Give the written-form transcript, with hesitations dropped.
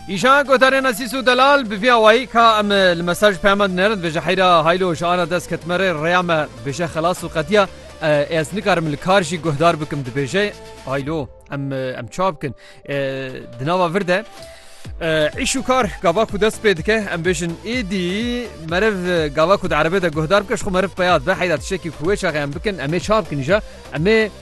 ایشان گوتارین اسیسو دلال بفی آوایی که ام المساج پیامد نرد بجه حیرا هایلو شانا دست کتمره ریام بجه خلاص و قطیا از نکارم الکارشی گهدار بکم دبجه هایلو ام چاب کن دناوا ورده عيشو كار قواكو دست بيدكه ام بيشن ايدي مرف قواكو د عربيه د گهدار بكش خو مرف بياد به حيدات شكي كويش ام بكن امي شاب كنجا امي